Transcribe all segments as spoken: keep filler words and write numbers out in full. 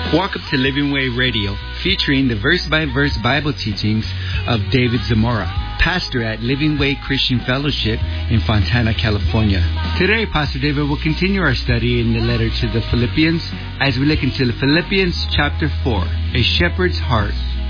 Welcome to Living Way Radio, featuring the verse-by-verse Bible teachings of David Zamora, pastor at Living Way Christian Fellowship in Fontana, California. Today, Pastor David will continue our study in the letter to the Philippians as we look into Philippians chapter four, A Shepherd's Heart.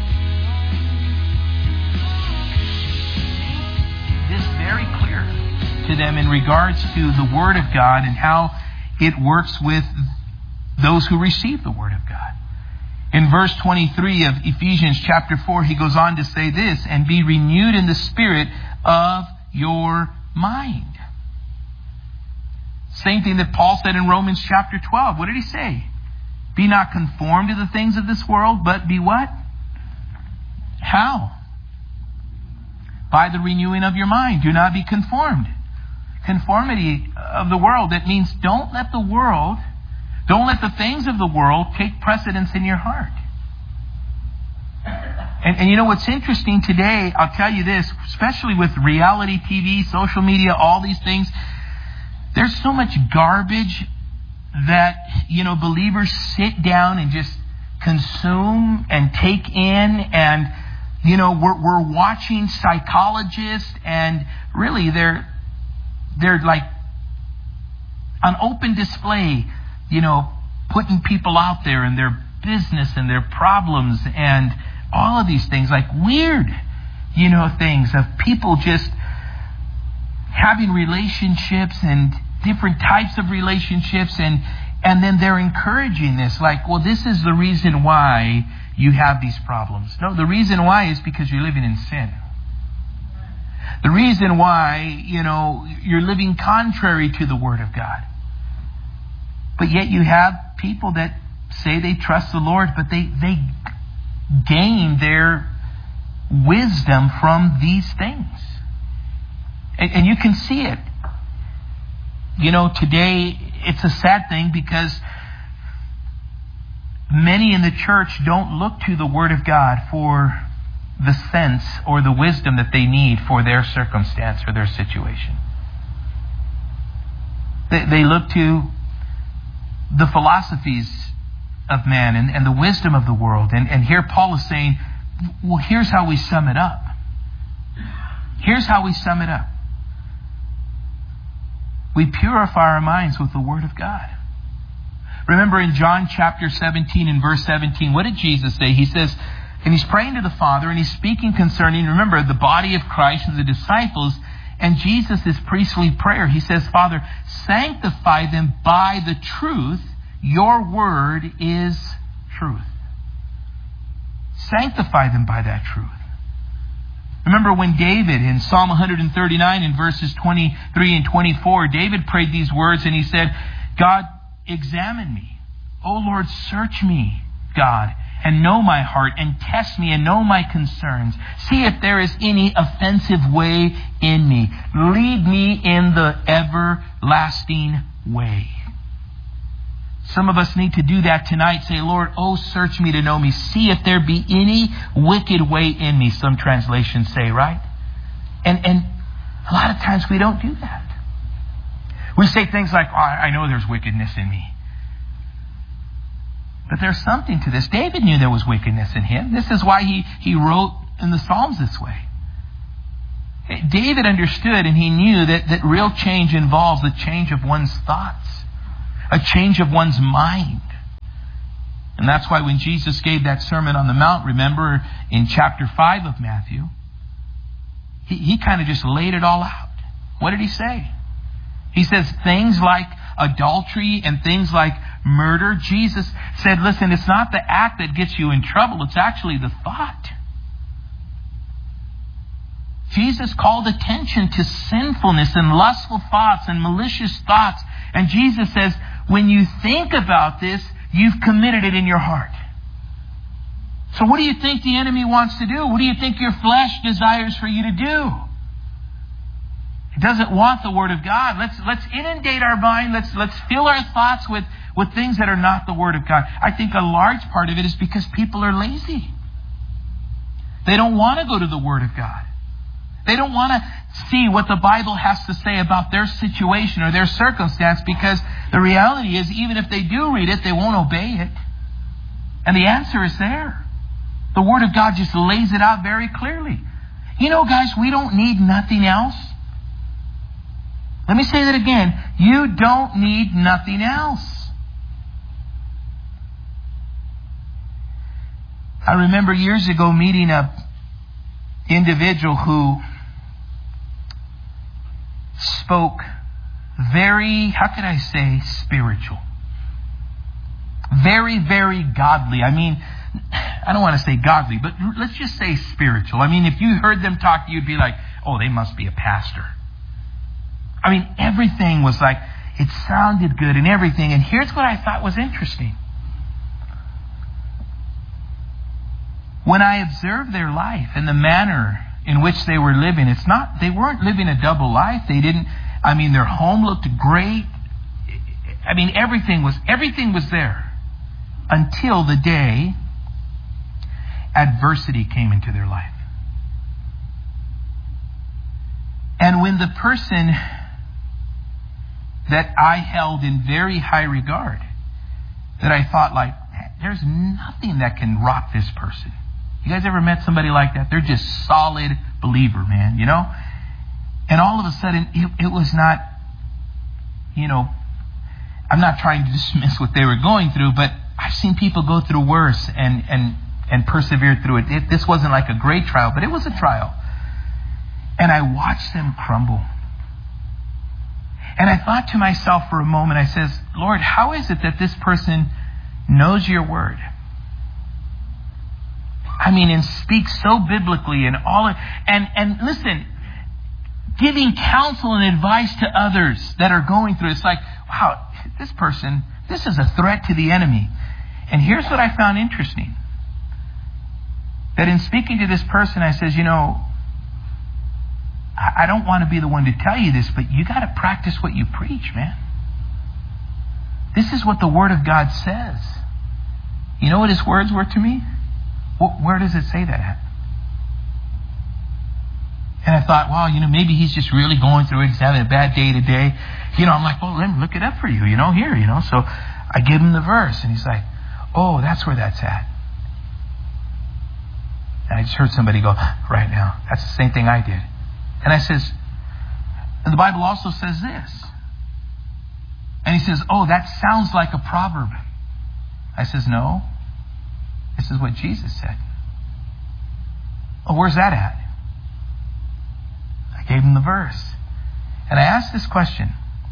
This is very clear to them in regards to the Word of God and how it works with those who receive the Word of God. In verse twenty-three of Ephesians chapter four, he goes on to say this, and be renewed in the spirit of your mind. Same thing that Paul said in Romans chapter twelve. What did he say? Be not conformed to the things of this world, but be what? How? By the renewing of your mind. Do not be conformed. Conformity of the world, that means don't let the world Don't let the things of the world take precedence in your heart. And, and you know what's interesting today, I'll tell you this, especially with reality T V, social media, all these things, there's so much garbage that, you know, believers sit down and just consume and take in. And, you know, we're, we're watching psychologists, and really they're, they're like on open display, you know, putting people out there and their business and their problems and all of these things, like weird, you know, things of people just having relationships and different types of relationships, and and then they're encouraging this, like, well, this is the reason why you have these problems. No, the reason why is because you're living in sin. The reason why, you know, you're living contrary to the Word of God. But yet you have people that say they trust the Lord, but they, they gain their wisdom from these things. And, and you can see it. You know, today it's a sad thing because many in the church don't look to the Word of God for the sense or the wisdom that they need for their circumstance or their situation. They, they look to the philosophies of man and, and the wisdom of the world. And, and here Paul is saying, well, here's how we sum it up. Here's how we sum it up. We purify our minds with the Word of God. Remember in John chapter seventeen and verse seventeen, what did Jesus say? He says, and he's praying to the Father, and he's speaking concerning, remember, the body of Christ and the disciples. And Jesus' priestly prayer, he says, Father, sanctify them by the truth. Your word is truth. Sanctify them by that truth. Remember when David in Psalm one thirty-nine in verses twenty-three and twenty-four, David prayed these words and he said, God, examine me. O Lord, search me, God, and know my heart, and test me and know my concerns. See if there is any offensive way in me. Lead me in the everlasting way. Some of us need to do that tonight. Say, Lord, oh, search me to know me. See if there be any wicked way in me, some translations say, right? And, and a lot of times we don't do that. We say things like, oh, I know there's wickedness in me. But there's something to this. David knew there was wickedness in him. This is why he, he wrote in the Psalms this way. David understood, and he knew that, that real change involves a change of one's thoughts, a change of one's mind. And that's why when Jesus gave that Sermon on the Mount, remember in chapter five of Matthew, he, he kind of just laid it all out. What did he say? He says things like adultery and things like murder. Jesus said, listen, it's not the act that gets you in trouble. It's actually the thought. Jesus called attention to sinfulness and lustful thoughts and malicious thoughts. And Jesus says, when you think about this, you've committed it in your heart. So what do you think the enemy wants to do? What do you think your flesh desires for you to do? It doesn't want the Word of God. Let's let's inundate our mind. Let's let's fill our thoughts with, with things that are not the Word of God. I think a large part of it is because people are lazy. They don't want to go to the Word of God. They don't want to see what the Bible has to say about their situation or their circumstance, because the reality is, even if they do read it, they won't obey it. And the answer is there. The Word of God just lays it out very clearly. You know, guys, we don't need nothing else. Let me say that again. You don't need nothing else. I remember years ago meeting a individual who spoke very, how can I say, spiritual. Very, very godly. I mean, I don't want to say godly, but let's just say spiritual. I mean, if you heard them talk, you'd be like, oh, they must be a pastor. I mean, everything was like, it sounded good and everything. And here's what I thought was interesting. When I observed their life and the manner in which they were living, it's not, they weren't living a double life. They didn't, I mean, their home looked great. I mean, everything was, everything was there until the day adversity came into their life. And when the person that I held in very high regard, that I thought like, there's nothing that can rock this person. You guys ever met somebody like that? They're just solid believer, man, you know? And all of a sudden, it, it was not, you know, I'm not trying to dismiss what they were going through, but I've seen people go through worse and, and, and persevere through it. it. This wasn't like a great trial, but it was a trial. And I watched them crumble. And I thought to myself for a moment, I says, Lord, how is it that this person knows your word? I mean, and speaks so biblically and all, and, and listen, giving counsel and advice to others that are going through. It's like, wow, this person, this is a threat to the enemy. And here's what I found interesting. That in speaking to this person, I says, you know, I don't want to be the one to tell you this, but you got to practice what you preach, man. This is what the Word of God says. You know what His words were to me? Where does it say that at? And I thought, wow, you know, maybe he's just really going through it. He's having a bad day today. You know, I'm like, well, let me look it up for you, you know, here, you know. So I give him the verse, and he's like, oh, that's where that's at. And I just heard somebody go, right now. That's the same thing I did. And I says, and the Bible also says this. And he says, oh, that sounds like a proverb. I says, no. This is what Jesus said. Oh, where's that at? I gave him the verse. And I asked this question.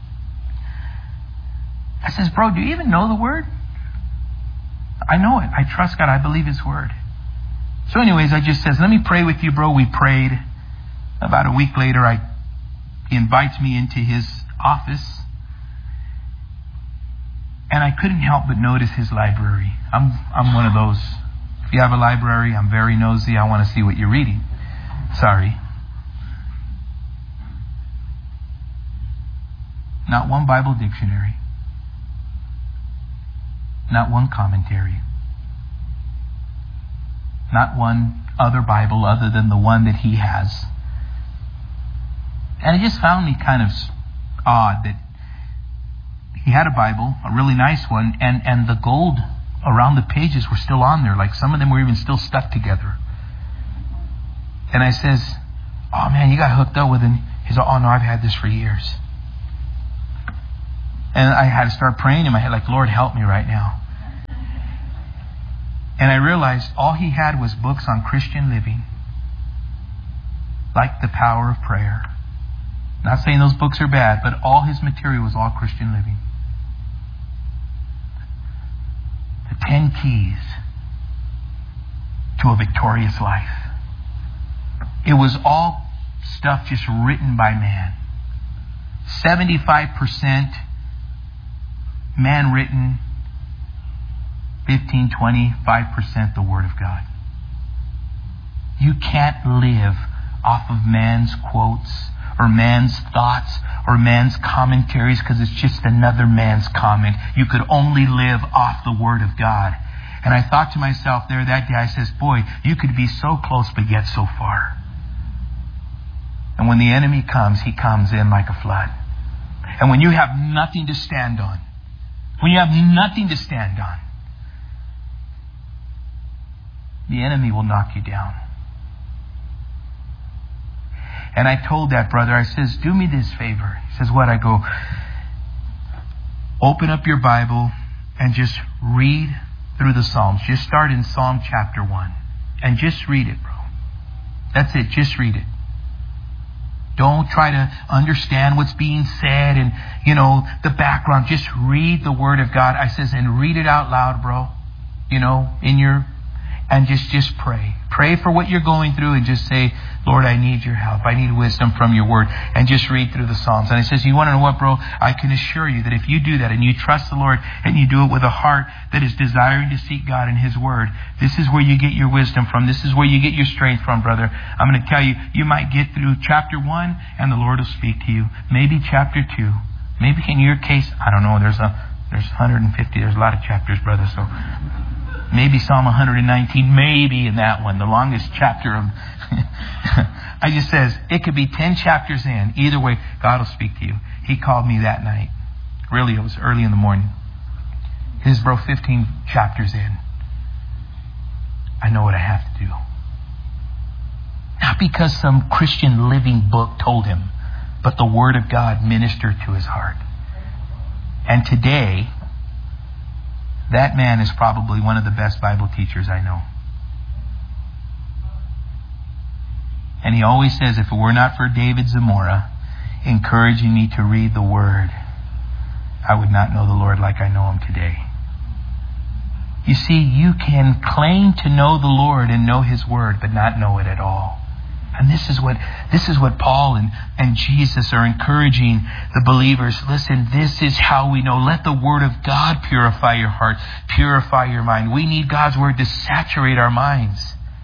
I says, bro, do you even know the word? I know it. I trust God. I believe His word. So anyways, I just says, let me pray with you, bro. We prayed. About a week later, I, he invites me into his office. And I couldn't help but notice his library. I'm I'm one of those. If you have a library, I'm very nosy. I want to see what you're reading. Sorry. Not one Bible dictionary. Not one commentary. Not one other Bible other than the one that he has. And it just found me kind of odd that he had a Bible, a really nice one, and, and the gold around the pages were still on there. Like some of them were even still stuck together. And I says, oh man, you got hooked up with him. He's like, oh no, I've had this for years. And I had to start praying in my head like, Lord, help me right now. And I realized all he had was books on Christian living. Like The Power of Prayer. Not saying those books are bad, but all his material was all Christian living. The Ten Keys to a Victorious Life. It was all stuff just written by man. seventy-five percent man written, fifteen, twenty-five percent the Word of God. You can't live off of man's quotes or man's thoughts or man's commentaries because it's just another man's comment. You could only live off the Word of God. And I thought to myself there that day, I says, boy, you could be so close but yet so far. And when the enemy comes, he comes in like a flood. And when you have nothing to stand on, when you have nothing to stand on, the enemy will knock you down. And I told that brother, I says, do me this favor. He says, what? I go, open up your Bible and just read through the Psalms. Just start in Psalm chapter one. And just read it, bro. That's it. Just read it. Don't try to understand what's being said and, you know, the background. Just read the Word of God. I says, and read it out loud, bro. You know, in your, and just, just pray. Pray for what you're going through and just say, Lord, I need your help. I need wisdom from your Word. And just read through the Psalms. And he says, you want to know what, bro? I can assure you that if you do that and you trust the Lord and you do it with a heart that is desiring to seek God and His Word, this is where you get your wisdom from. This is where you get your strength from, brother. I'm going to tell you, you might get through chapter one and the Lord will speak to you. Maybe chapter two. Maybe in your case, I don't know, there's a there's one hundred fifty. There's a lot of chapters, brother. So maybe Psalm one hundred nineteen, maybe in that one, the longest chapter of... I just says, it could be ten chapters in. Either way, God will speak to you. He called me that night. Really, it was early in the morning. His bro, fifteen chapters in. I know what I have to do. Not because some Christian living book told him, but the Word of God ministered to his heart. And today, that man is probably one of the best Bible teachers I know. And he always says, if it were not for David Zamora encouraging me to read the Word, I would not know the Lord like I know Him today. You see, you can claim to know the Lord and know His Word, but not know it at all. And this is what this is what Paul and, and Jesus are encouraging the believers. Listen, this is how we know. Let the Word of God purify your heart, purify your mind. We need God's Word to saturate our minds,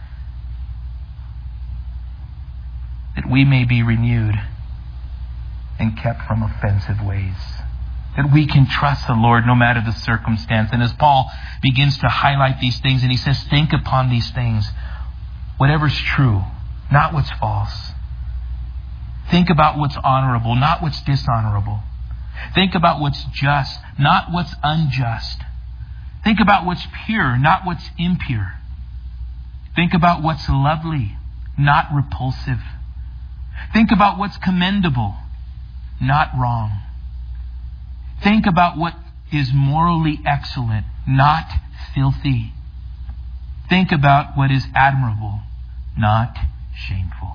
that we may be renewed and kept from offensive ways. That we can trust the Lord no matter the circumstance. And as Paul begins to highlight these things, and he says, think upon these things. Whatever's true, not what's false. Think about what's honorable, not what's dishonorable. Think about what's just, not what's unjust. Think about what's pure, not what's impure. Think about what's lovely, not repulsive. Think about what's commendable, not wrong. Think about what is morally excellent, not filthy. Think about what is admirable, not shameful.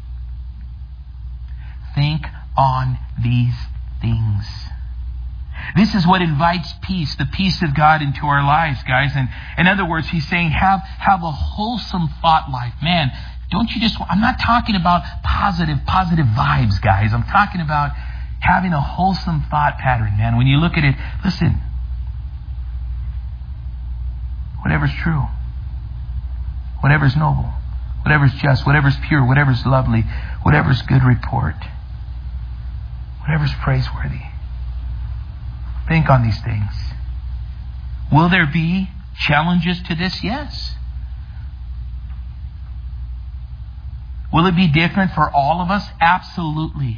Think on these things. This is what invites peace, the peace of God into our lives, guys. And in other words, he's saying have, have a wholesome thought life. Man, don't you just... I'm not talking about positive, positive vibes, guys. I'm talking about having a wholesome thought pattern, man. When you look at it, listen. Whatever's true, whatever's noble, whatever's just, whatever's pure, whatever's lovely, whatever's good report, whatever's praiseworthy. Think on these things. Will there be challenges to this? Yes. Will it be different for all of us? Absolutely.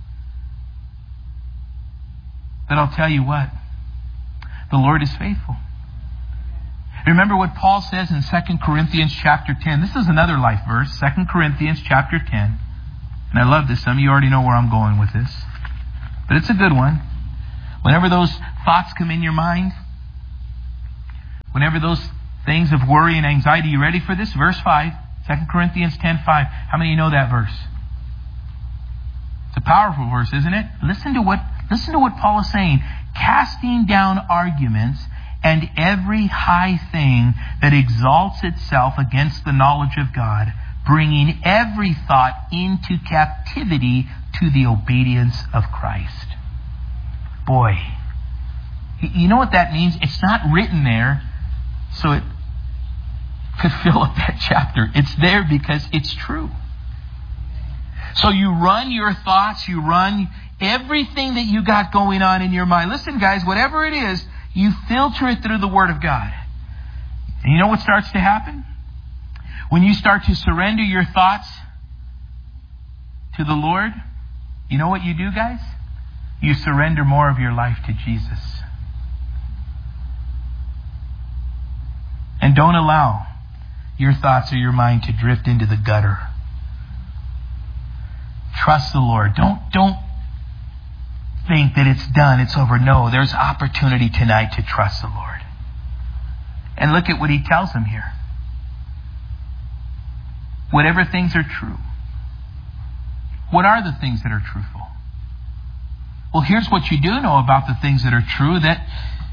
But I'll tell you what, the Lord is faithful. Remember what Paul says in Second Corinthians chapter ten. This is another life verse, Second Corinthians chapter ten. And I love this. Some of you already know where I'm going with this. But it's a good one. Whenever those thoughts come in your mind, whenever those things of worry and anxiety, you ready for this? Verse five, Second Corinthians ten five. How many of you know that verse? It's a powerful verse, isn't it? Listen to what Listen to what Paul is saying. Casting down arguments and every high thing that exalts itself against the knowledge of God, bringing every thought into captivity to the obedience of Christ. Boy, you know what that means? It's not written there so it could fill up that chapter. It's there because it's true. So you run your thoughts, you run everything that you got going on in your mind. Listen, guys, whatever it is, you filter it through the Word of God. And you know what starts to happen? When you start to surrender your thoughts to the Lord, you know what you do, guys? You surrender more of your life to Jesus. And don't allow your thoughts or your mind to drift into the gutter. Trust the Lord. Don't, don't think that it's done, it's over. No, there's opportunity tonight to trust the Lord. And look at what he tells them here. Whatever things are true. What are the things that are truthful? Well, here's what you do know about the things that are true, that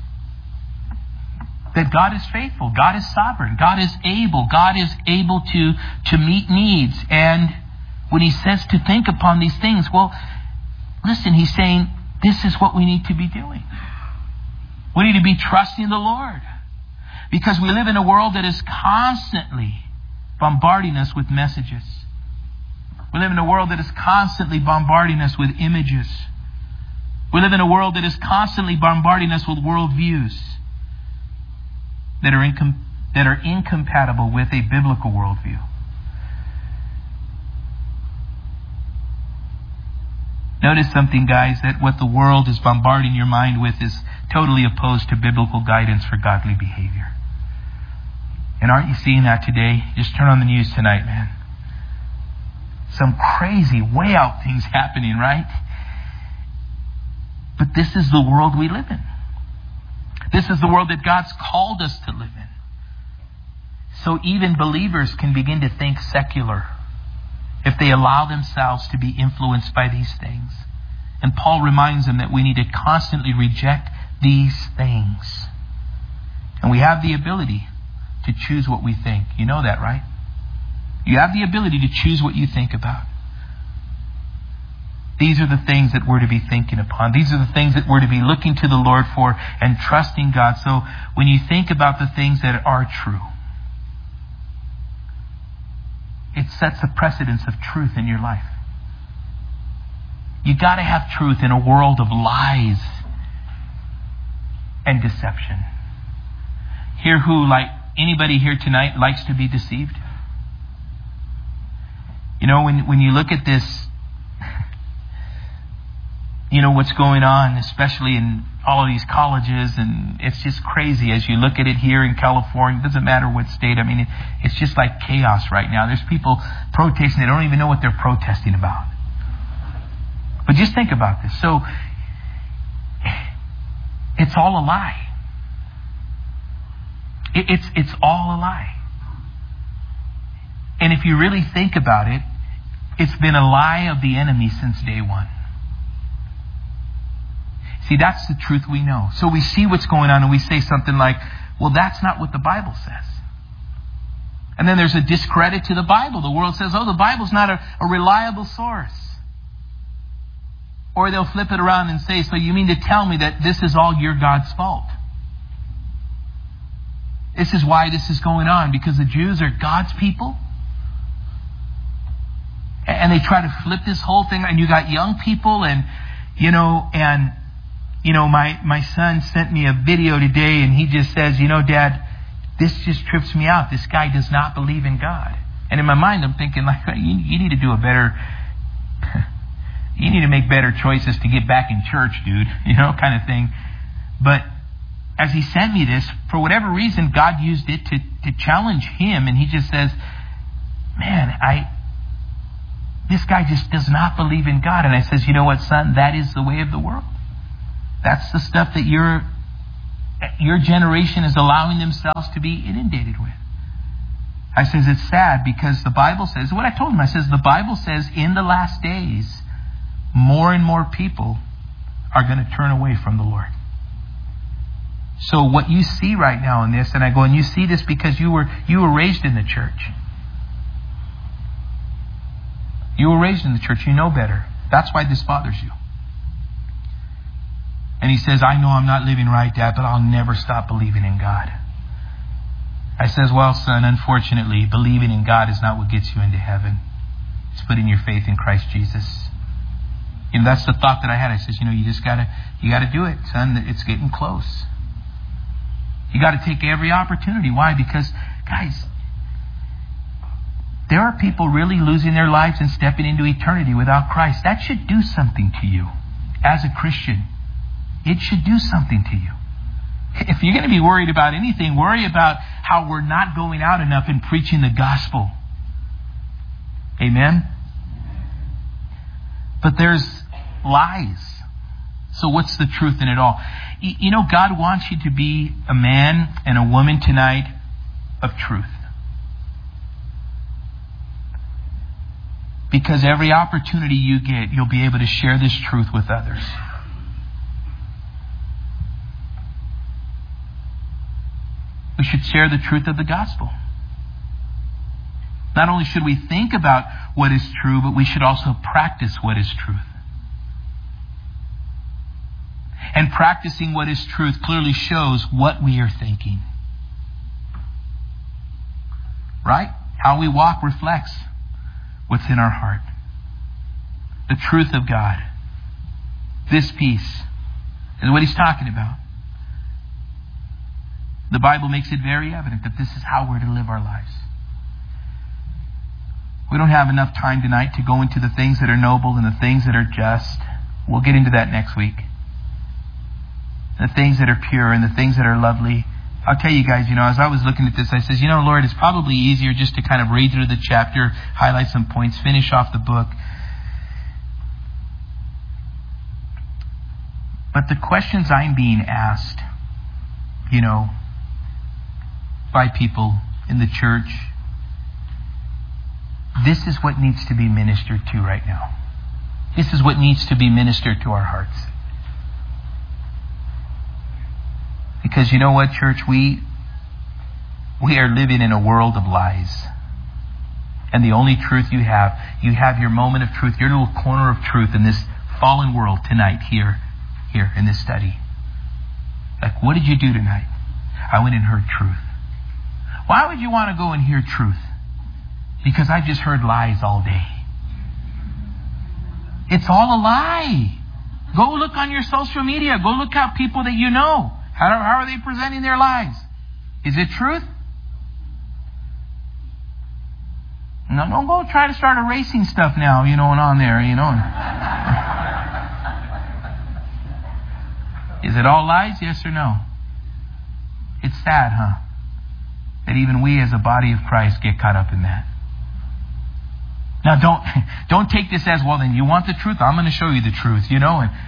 that God is faithful, God is sovereign, God is able, God is able to, to meet needs. And when he says to think upon these things, well, listen, he's saying this is what we need to be doing. We need to be trusting the Lord. Because we live in a world that is constantly bombarding us with messages. We live in a world that is constantly bombarding us with images. We live in a world that is constantly bombarding us with worldviews that are incom- that are incompatible with a biblical worldview. Notice something, guys, that what the world is bombarding your mind with is totally opposed to biblical guidance for godly behavior. And aren't you seeing that today? Just turn on the news tonight, man. Some crazy, way out things happening, right? But this is the world we live in. This is the world that God's called us to live in. So even believers can begin to think secular if they allow themselves to be influenced by these things. And Paul reminds them that we need to constantly reject these things. And we have the ability to choose what we think. You know that, right? You have the ability to choose what you think about. These are the things that we're to be thinking upon. These are the things that we're to be looking to the Lord for and trusting God. So when you think about the things that are true, it sets a precedence of truth in your life. You got to have truth in a world of lies and deception. Here who, like anybody here tonight, likes to be deceived? You know, when when you look at this, you know, what's going on, especially in all of these colleges, and it's just crazy as you look at it here in California. It doesn't matter what state. I mean, it, it's just like chaos right now. There's people protesting. They don't even know what they're protesting about. But just think about this. So, it's all a lie. It, it's, it's all a lie. And if you really think about it, it's been a lie of the enemy since day one. See, that's the truth we know. So we see what's going on and we say something like, well, that's not what the Bible says. And then there's a discredit to the Bible. The world says, oh, the Bible's not a, a reliable source. Or they'll flip it around and say, so you mean to tell me that this is all your God's fault? This is why this is going on, because the Jews are God's people? And they try to flip this whole thing, and you got young people, and, you know, and, you know, my, my son sent me a video today, and he just says, you know, Dad, this just trips me out. This guy does not believe in God. And in my mind, I'm thinking, like, you, you need to do a better, you need to make better choices to get back in church, dude, you know, kind of thing. But as he sent me this, for whatever reason, God used it to, to challenge him, and he just says, man, I... this guy just does not believe in God. And I says, you know what, son? That is the way of the world. That's the stuff that your your generation is allowing themselves to be inundated with. I says, it's sad because the Bible says, what I told him, I says, the Bible says in the last days, more and more people are going to turn away from the Lord. So what you see right now in this, and I go, and you see this because you were you were raised in the church. You were raised in the church. You know better. That's why this bothers you. And he says, I know I'm not living right, Dad, but I'll never stop believing in God. I says, well, son, unfortunately, believing in God is not what gets you into heaven. It's putting your faith in Christ Jesus. And that's the thought that I had. I says, you know, you just gotta, you gotta do it, son. It's getting close. You gotta take every opportunity. Why? Because, guys, there are people really losing their lives and stepping into eternity without Christ. That should do something to you as a Christian. It should do something to you. If you're going to be worried about anything, worry about how we're not going out enough and preaching the gospel. Amen? But there's lies. So what's the truth in it all? You know, God wants you to be a man and a woman tonight of truth. Because every opportunity you get, you'll be able to share this truth with others. We should share the truth of the gospel. Not only should we think about what is true, but we should also practice what is truth. And practicing what is truth clearly shows what we are thinking. Right? How we walk reflects what's in our heart. The truth of God. This peace is what he's talking about. The Bible makes it very evident that this is how we're to live our lives. We don't have enough time tonight to go into the things that are noble and the things that are just. We'll get into that next week. The things that are pure and the things that are lovely. I'll tell you guys, you know, as I was looking at this, I says, you know, Lord, it's probably easier just to kind of read through the chapter, highlight some points, finish off the book. But the questions I'm being asked, you know, by people in the church, this is what needs to be ministered to right now. This is what needs to be ministered to our hearts. Because you know what, church? We we are living in a world of lies. And the only truth you have, you have your moment of truth, your little corner of truth in this fallen world tonight, here, here in this study. Like, what did you do tonight? I went and heard truth. Why would you want to go and hear truth? Because I've just heard lies all day. It's all a lie. Go look on your social media. Go look at people that you know. How, how are they presenting their lives? Is it truth? No, don't go try to start erasing stuff now, you know, and on there, you know. Is it all lies? Yes or no? It's sad, huh? That even we as a body of Christ get caught up in that. Now don't don't take this as, well, then you want the truth? I'm going to show you the truth, you know. And,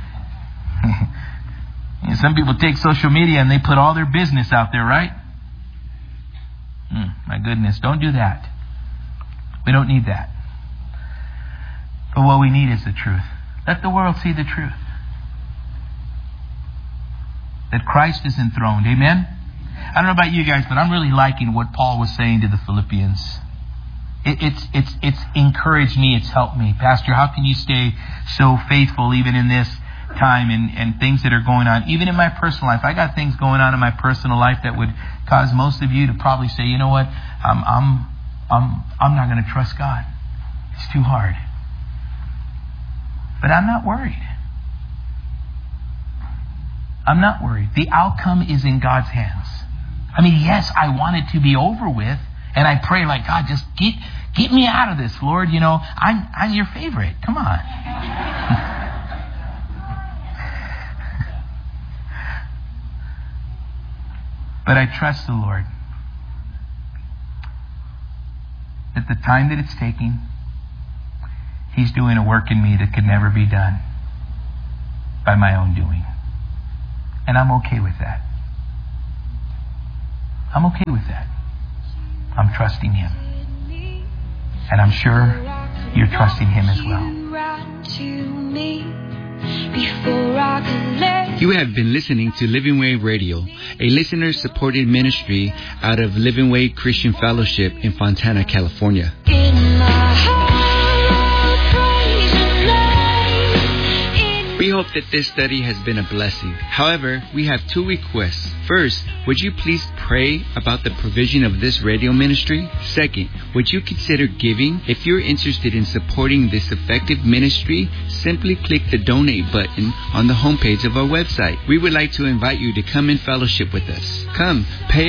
and some people take social media and they put all their business out there, right? Mm, my goodness, don't do that. We don't need that. But what we need is the truth. Let the world see the truth. That Christ is enthroned. Amen? I don't know about you guys, but I'm really liking what Paul was saying to the Philippians. It, it's it's it's encouraged me. It's helped me. Pastor, how can you stay so faithful even in this time and, and things that are going on? Even in my personal life. I got things going on in my personal life that would cause most of you to probably say, you know what, I'm I'm I'm I'm not going to trust God. It's too hard. But I'm not worried. I'm not worried. The outcome is in God's hands. I mean, yes, I want it to be over with. And I pray like, God, just get get me out of this, Lord. You know, I'm I'm your favorite. Come on. But I trust the Lord that the time that it's taking, He's doing a work in me that could never be done by my own doing. And I'm okay with that. I'm okay with that. I'm trusting Him. And I'm sure you're trusting Him as well. You have been listening to Living Way Radio, a listener-supported ministry out of Living Way Christian Fellowship in Fontana, California. We hope that this study has been a blessing. However, we have two requests. First, would you please pray about the provision of this radio ministry? Second, would you consider giving? If you're interested in supporting this effective ministry, simply click the donate button on the homepage of our website. We would like to invite you to come in fellowship with us. Come, pay